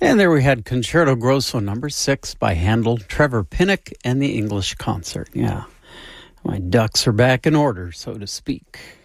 And there we had Concerto Grosso number 6 by Handel, Trevor Pinnock, and the English Concert. Yeah, my ducks are back in order, so to speak.